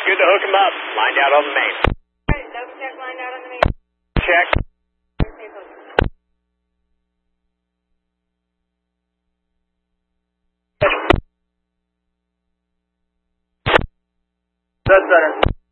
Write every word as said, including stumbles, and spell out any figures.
good to hook him up. Lined out on the main. Double check lined out on the main. Check. That's better.